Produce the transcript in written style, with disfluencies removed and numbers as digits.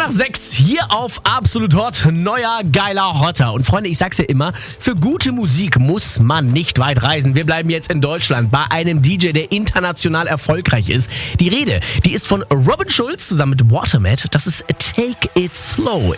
nach 6 hier auf Absolut Hot, neuer, geiler Hotter. Und Freunde, ich sag's ja immer, für gute Musik muss man nicht weit reisen. Wir bleiben jetzt in Deutschland bei einem DJ, der international erfolgreich ist. Die Rede, die ist von Robin Schulz zusammen mit Watermat. Das ist Take It Slow